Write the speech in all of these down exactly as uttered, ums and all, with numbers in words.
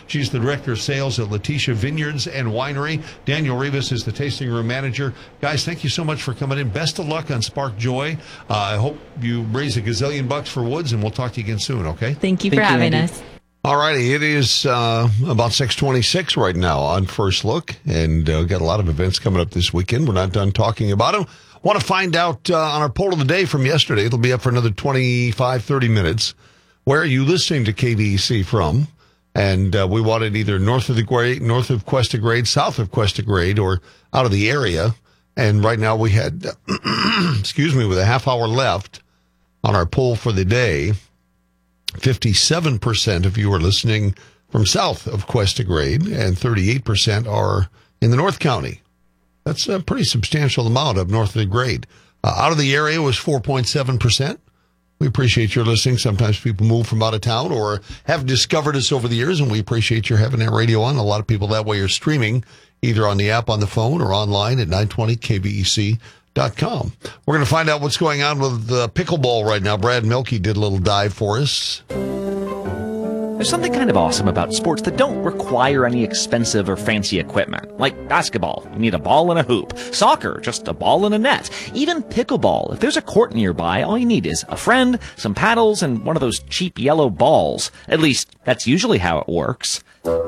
She's the Director of Sales at Letitia Vineyards and Winery. Daniel Rivas is the Tasting Room Manager. Guys, thank you so much for coming in. Best of luck on Spark Joy. Uh, I hope you raise a gazillion bucks for Woods, and we'll talk to you again soon, okay? Thank you Thank for you, having Andy. us. All righty, it is uh, about six twenty-six right now on First Look, and uh, we've got a lot of events coming up this weekend. We're not done talking about them. Want to find out uh, on our poll of the day from yesterday, it'll be up for another twenty-five, thirty minutes. Where are you listening to K V E C from? And uh, we wanted either north of the grade, north of Cuesta Grade, south of Cuesta Grade, or out of the area. And right now we had, excuse me, with a half hour left on our poll for the day, fifty-seven percent of you are listening from south of Cuesta Grade, and thirty-eight percent are in the North County. That's a pretty substantial amount up north of the grade. Uh, out of the area was four point seven percent. We appreciate your listening. Sometimes people move from out of town or have discovered us over the years, and we appreciate your having that radio on. A lot of people that way are streaming either on the app on the phone or online at nine twenty K V E C dot com. We're going to find out what's going on with uh, pickleball right now. Brad Milkey did a little dive for us. There's something kind of awesome about sports that don't require any expensive or fancy equipment. Like basketball, you need a ball and a hoop. Soccer, just a ball and a net. Even pickleball, if there's a court nearby, all you need is a friend, some paddles, and one of those cheap yellow balls. At least, that's usually how it works.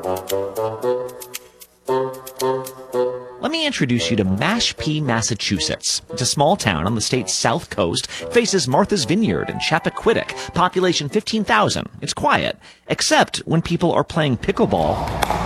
Let me introduce you to Mashpee, Massachusetts. It's a small town on the state's south coast. It faces Martha's Vineyard and Chappaquiddick. Population fifteen thousand. It's quiet, except when people are playing pickleball.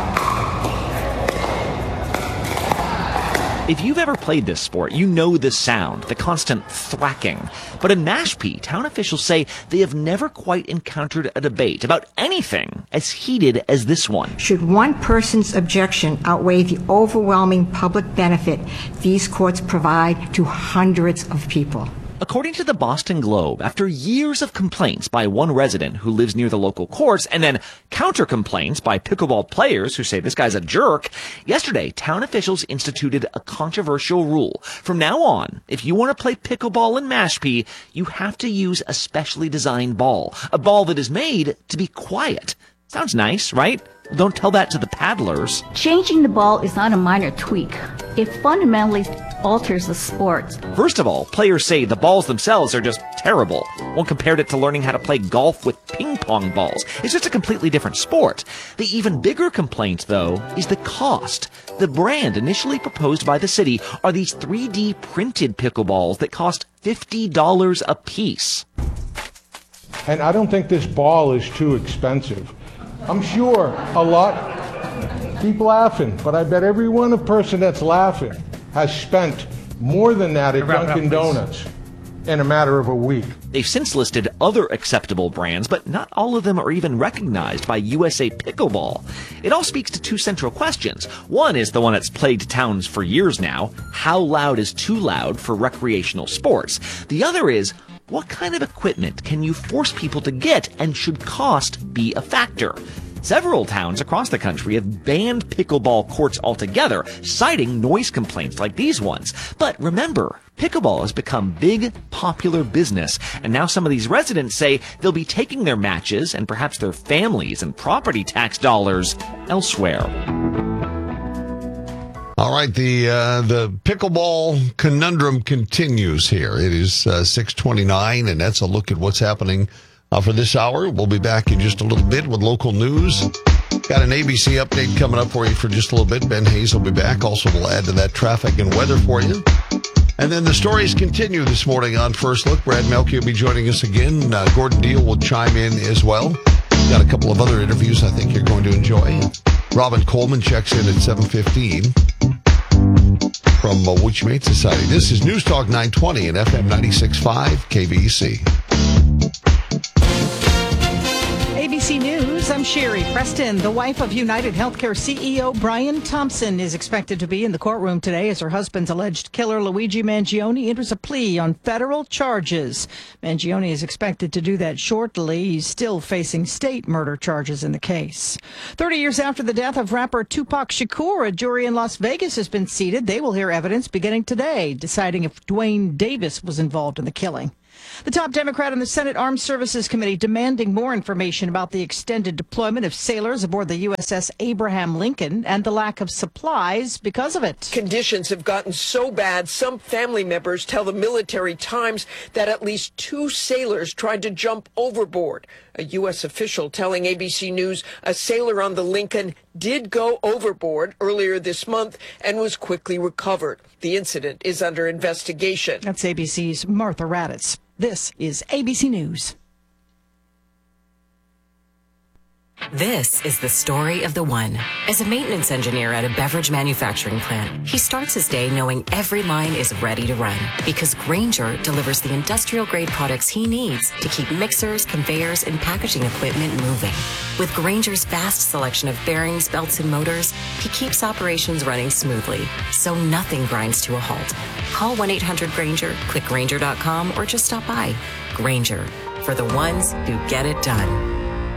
If you've ever played this sport, you know the sound, the constant thwacking. But in Mashpee, town officials say they have never quite encountered a debate about anything as heated as this one. Should one person's objection outweigh the overwhelming public benefit these courts provide to hundreds of people? According to the Boston Globe, after years of complaints by one resident who lives near the local courts and then counter-complaints by pickleball players who say this guy's a jerk, yesterday, town officials instituted a controversial rule. From now on, if you want to play pickleball in Mashpee, you have to use a specially designed ball, a ball that is made to be quiet. Sounds nice, right? Don't tell that to the paddlers. Changing the ball is not a minor tweak. It fundamentally alters the sport. First of all, players say the balls themselves are just terrible. One compared it to learning how to play golf with ping pong balls. It's just a completely different sport. The even bigger complaint, though, is the cost. The brand initially proposed by the city are these three D printed pickleballs that cost fifty dollars a piece. And I don't think this ball is too expensive. I'm sure a lot keep laughing, but I bet every one of person that's laughing has spent more than that at Dunkin' Donuts in a matter of a week. They've since listed other acceptable brands, but not all of them are even recognized by U S A Pickleball. It all speaks to two central questions. One is the one that's plagued towns for years now. How loud is too loud for recreational sports? The other is, what kind of equipment can you force people to get, and should cost be a factor? Several towns across the country have banned pickleball courts altogether, citing noise complaints like these ones. But remember, pickleball has become big, popular business, and now some of these residents say they'll be taking their matches and perhaps their families and property tax dollars elsewhere. All right, the uh, the pickleball conundrum continues here. It is uh, six twenty-nine, and that's a look at what's happening uh, for this hour. We'll be back in just a little bit with local news. Got an A B C update coming up for you for just a little bit. Ben Hayes will be back. Also, we'll add to that traffic and weather for you. And then the stories continue this morning on First Look. Brad Melke will be joining us again. Uh, Gordon Deal will chime in as well. Got a couple of other interviews I think you're going to enjoy. Robin Coleman checks in at seven fifteen from uh, Wichita Society. This is News Talk nine twenty and F M ninety-six point five K V E C. A B C News, I'm Sherry Preston. The wife of United Healthcare C E O Brian Thompson is expected to be in the courtroom today as her husband's alleged killer Luigi Mangione enters a plea on federal charges. Mangione is expected to do that shortly. He's still facing state murder charges in the case. Thirty years after the death of rapper Tupac Shakur, a jury in Las Vegas has been seated. They will hear evidence beginning today, deciding if Dwayne Davis was involved in the killing. The top Democrat on the Senate Armed Services Committee demanding more information about the extended deployment of sailors aboard the U S S Abraham Lincoln and the lack of supplies because of it. Conditions have gotten so bad, some family members tell the Military Times that at least two sailors tried to jump overboard. A U S official telling A B C News a sailor on the Lincoln did go overboard earlier this month and was quickly recovered. The incident is under investigation. That's A B C's Martha Raddatz. This is A B C News. This is the story of the one. As a maintenance engineer at a beverage manufacturing plant, he starts his day knowing every line is ready to run because Grainger delivers the industrial-grade products he needs to keep mixers, conveyors, and packaging equipment moving. With Grainger's vast selection of bearings, belts, and motors, he keeps operations running smoothly, so nothing grinds to a halt. Call one eight hundred Grainger, click Grainger dot com, or just stop by. Grainger, for the ones who get it done.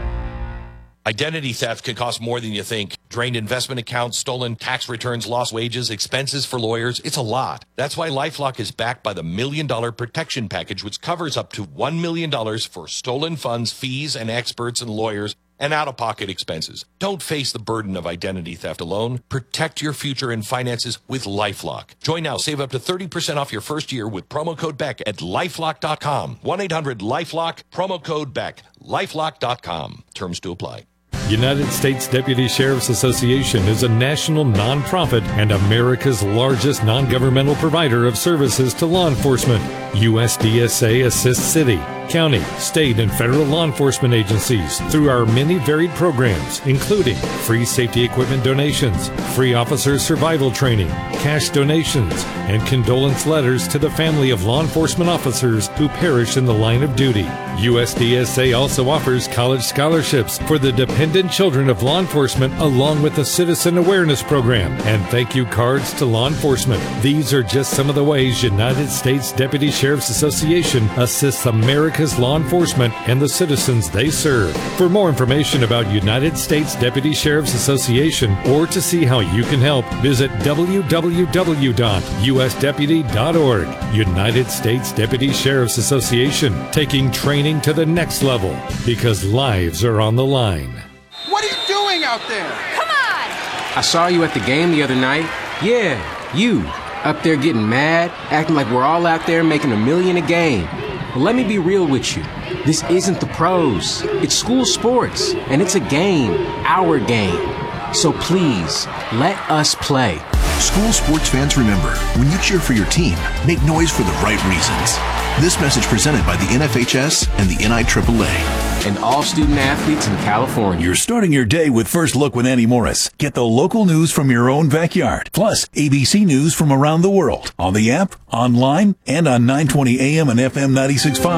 Identity theft can cost more than you think. Drained investment accounts, stolen tax returns, lost wages, expenses for lawyers. It's a lot. That's why LifeLock is backed by the Million Dollar Protection Package, which covers up to one million dollars for stolen funds, fees, and experts and lawyers, and out-of-pocket expenses. Don't face the burden of identity theft alone. Protect your future and finances with LifeLock. Join now. Save up to thirty percent off your first year with promo code Beck at lifelock dot com. one eight hundred LifeLock, promo code Beck. lifelock dot com. Terms to apply. United States Deputy Sheriff's Association is a national nonprofit and America's largest non-governmental provider of services to law enforcement. U S D S A assists city, county, state, and federal law enforcement agencies through our many varied programs, including free safety equipment donations, free officer survival training, cash donations, and condolence letters to the family of law enforcement officers who perish in the line of duty. U S D S A also offers college scholarships for the dependent children of law enforcement, along with a citizen awareness program and thank you cards to law enforcement. These are just some of the ways United States Deputy Sheriff's Association assists America's law enforcement and the citizens they serve. For more information about United States Deputy Sheriff's Association or to see how you can help, visit w w w dot u s deputy dot org. United States Deputy Sheriff's Association, taking training to the next level because lives are on the line. What are you doing out there? Come on! I saw you at the game the other night. Yeah, you. Up there getting mad, acting like we're all out there making a million a game. But let me be real with you. This isn't the pros. It's school sports, and it's a game, our game. So please, let us play. School sports fans, remember, when you cheer for your team, make noise for the right reasons. This message presented by the N F H S and the N I triple A. And all student athletes in California. You're starting your day with First Look with Annie Morris. Get the local news from your own backyard. Plus, A B C News from around the world. On the app, online, and on nine twenty A M and F M ninety-six point five.